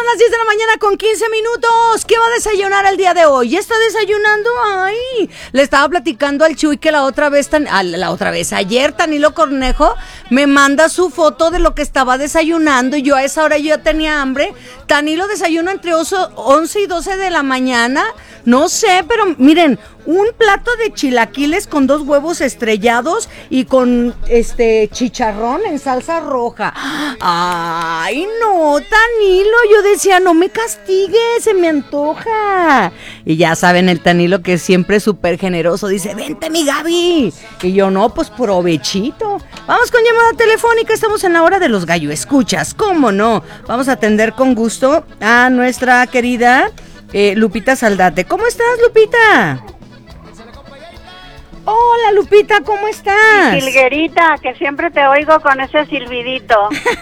son las 10 de la mañana con 15 minutos. ¿Qué va a desayunar el día de hoy? ¿Ya está desayunando? Ay, le estaba platicando al Chuy que ayer Tanilo Cornejo me manda su foto de lo que estaba desayunando y yo a esa hora yo ya tenía hambre. Tanilo desayuna entre 11 y 12 de la mañana. No sé, pero miren, un plato de chilaquiles con 2 huevos estrellados y con chicharrón en salsa roja. Ay, no, Tanilo, yo decía, no me castigues, se me antoja. Y ya saben, el Tanilo que es siempre súper generoso, dice, vente mi Gaby. Y yo, no, pues provechito. Vamos con llamada telefónica, estamos en la hora de los gallo escuchas, ¿cómo no? Vamos a atender con gusto a nuestra querida Lupita Saldate. ¿Cómo estás, Lupita? Hola, Lupita, ¿cómo estás? Silguerita, que siempre te oigo con ese silbidito.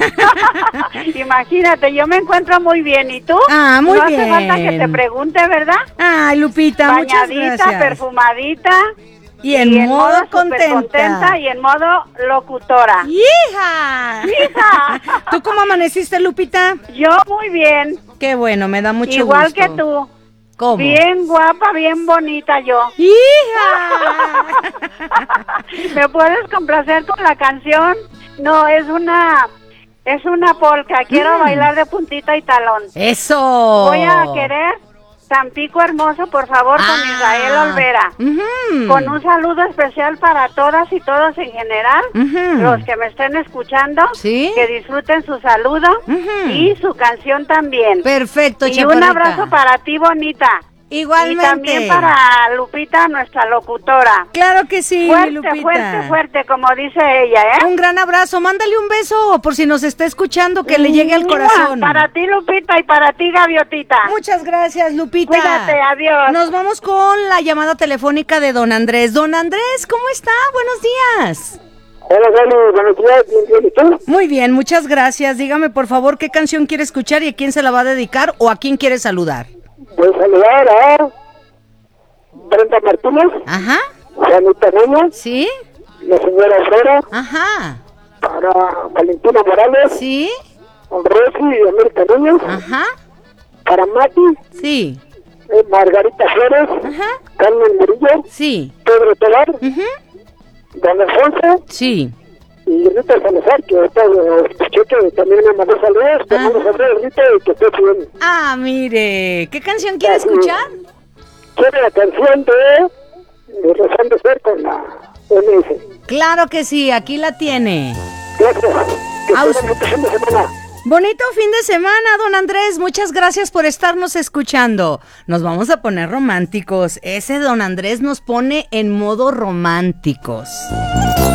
Imagínate, yo me encuentro muy bien, ¿y tú? Ah, muy bien. No hace falta que te pregunte, ¿verdad? Ay, Lupita, muchas gracias. Bañadita, perfumadita. Y en modo contenta y en modo locutora. ¡Hija! ¡Hija! ¿Tú cómo amaneciste, Lupita? Yo muy bien. Qué bueno, me da mucho gusto. Igual que tú. ¿Cómo? Bien guapa, bien bonita yo. ¡Hija! ¿Me puedes complacer con la canción? No, es una polka. Quiero bailar de puntita y talón. ¡Eso! Voy a querer Tampico Hermoso, por favor, con Israel Olvera. Con un saludo especial para todas y todos en general, los que me estén escuchando, ¿sí? Que disfruten su saludo y su canción también. Perfecto, y chaparrita. Un abrazo para ti, bonita. Igualmente. Y también para Lupita, nuestra locutora. Claro que sí, fuerte, Lupita. Fuerte, fuerte, como dice ella, ¿eh? Un gran abrazo, mándale un beso por si nos está escuchando, que le llegue al corazón. Para ti, Lupita, y para ti, Gaviotita. Muchas gracias, Lupita. Cuídate, adiós. Nos vamos con la llamada telefónica de don Andrés. Don Andrés, ¿cómo está? Buenos días. Hola, Gaby, buenos días, bien, ¿y tú? Muy bien, muchas gracias. Dígame, por favor, qué canción quiere escuchar y a quién se la va a dedicar o a quién quiere saludar. Voy a saludar a Brenda Martínez. Ajá. Juanita Niño. Sí. La señora Herrera. Ajá. Para Valentina Morales. Sí. Rosy y América Niños. Ajá. Para Mati. Sí. Margarita Flores. Ajá. Carmen Murillo. Sí. Pedro Tobar. Don Alfonso. Sí. Y Rita Salazar, que ahorita escuché que también me mandó saludos. Te mando saludos, Rita, y que estés bien. Ah, mire, ¿qué canción quiere escuchar? Quiero la canción de Rezando Ser con la MS. Claro que sí, aquí la tiene. Gracias. Que tengan un fin de semana. Bonito fin de semana, don Andrés. Muchas gracias por estarnos escuchando. Nos vamos a poner románticos. Ese don Andrés nos pone en modo románticos.